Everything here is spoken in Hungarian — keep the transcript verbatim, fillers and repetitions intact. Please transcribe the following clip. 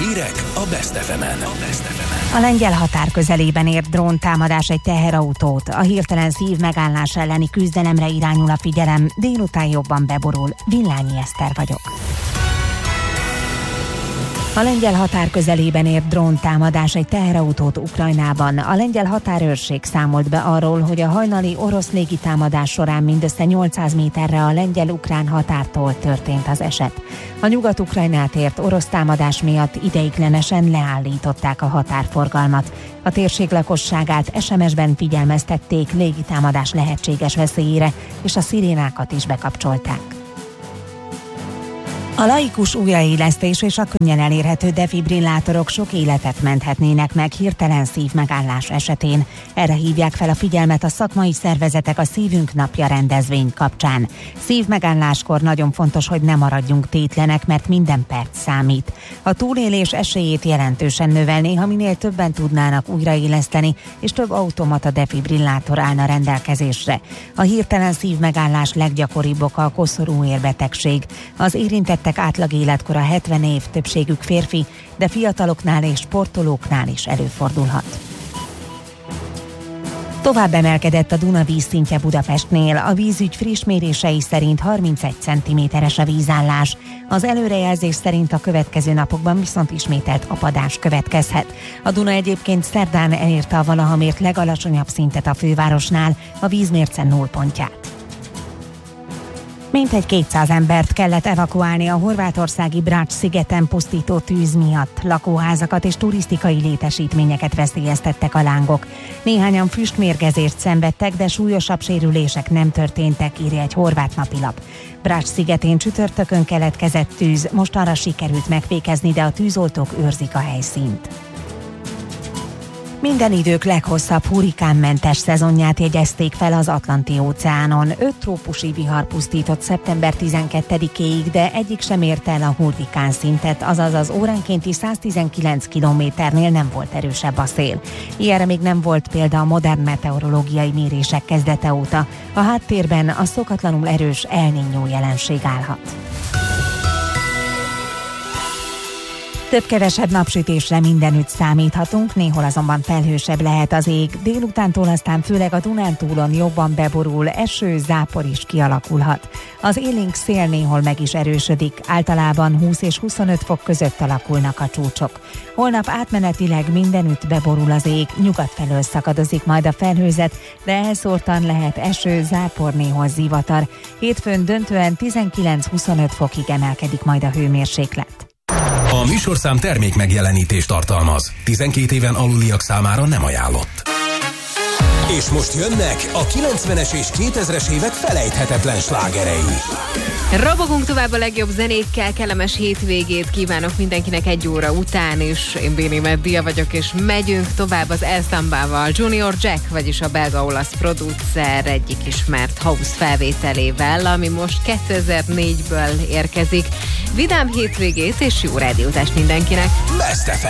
Hírek a Best ef emen. A lengyel határ közelében ért dróntámadás egy teherautót. A hirtelen szív megállás elleni küzdelemre irányul a figyelem. Délután jobban beborul. Villányi Eszter vagyok. A lengyel határ közelében ért dróntámadás egy teherautót Ukrajnában. A lengyel határőrség számolt be arról, hogy a hajnali orosz légitámadás során mindössze nyolcszáz méterre a lengyel-ukrán határtól történt az eset. A Nyugat-Ukrajnát ért orosz támadás miatt ideiglenesen leállították a határforgalmat. A térség lakosságát es em es-ben figyelmeztették légitámadás lehetséges veszélyére, és a szirénákat is bekapcsolták. A laikus újraélesztés és a könnyen elérhető defibrillátorok sok életet menthetnének meg hirtelen szívmegállás esetén. Erre hívják fel a figyelmet a szakmai szervezetek a Szívünk Napja rendezvény kapcsán. Szívmegálláskor nagyon fontos, hogy ne maradjunk tétlenek, mert minden perc számít. A túlélés esélyét jelentősen növelné, ha minél többen tudnának újraéleszteni, és több automata defibrillátor állna rendelkezésre. A hirtelen szívmegállás leggyakoribb oka a koszorú érbetegség. Az érintettek átlag életkora hetven év, többségük férfi, de fiataloknál és sportolóknál is előfordulhat. Tovább emelkedett a Duna vízszintje Budapestnél. A vízügy friss mérései szerint harmincegy centiméteres a vízállás. Az előrejelzés szerint a következő napokban viszont ismételt apadás következhet. A Duna egyébként szerdán elérte a valaha mért legalacsonyabb szintet a fővárosnál, a vízmérce nullpontját. Mintegy kétszáz embert kellett evakuálni a horvátországi Brač-szigeten pusztító tűz miatt. Lakóházakat és turisztikai létesítményeket veszélyeztettek a lángok. Néhányan füstmérgezést szenvedtek, de súlyosabb sérülések nem történtek, írja egy horvát napilap. Brač-szigetén csütörtökön keletkezett tűz, most arra sikerült megfékezni, de a tűzoltók őrzik a helyszínt. Minden idők leghosszabb hurrikánmentes szezonját jegyezték fel az Atlanti-óceánon. Öt trópusi vihar pusztított szeptember tizenkettedikéig, de egyik sem érte el a hurrikán szintet, azaz az óránkénti száztizenkilenc kilométernél nem volt erősebb a szél. Ilyenre még nem volt példa a modern meteorológiai mérések kezdete óta. A háttérben a szokatlanul erős El Niño jelenség állhat. Több-kevesebb napsütésre mindenütt számíthatunk, néhol azonban felhősebb lehet az ég. Délutántól aztán főleg a Dunántúlon jobban beborul, eső, zápor is kialakulhat. Az élénk szél néhol meg is erősödik, általában húsz és huszonöt fok között alakulnak a csúcsok. Holnap átmenetileg mindenütt beborul az ég, nyugat felől szakadozik majd a felhőzet, de elszórtan lehet eső, zápor, néhol zivatar. Hétfőn döntően tizenkilenc-huszonöt fokig emelkedik majd a hőmérséklet. A műsorszám termék megjelenítést tartalmaz. tizenkét éven aluliak számára nem ajánlott. És most jönnek a kilencvenes és kétezres évek felejthetetlen slágerei. Robogunk tovább a legjobb zenékkel, kellemes hétvégét kívánok mindenkinek egy óra után, és én Béni Meddia vagyok, és megyünk tovább az El Sambával. Junior Jack, vagyis a belga-olasz producer egyik ismert house felvételével, ami most kétezer-négyből érkezik. Vidám hétvégét és jó rádiózást mindenkinek! Best ef em.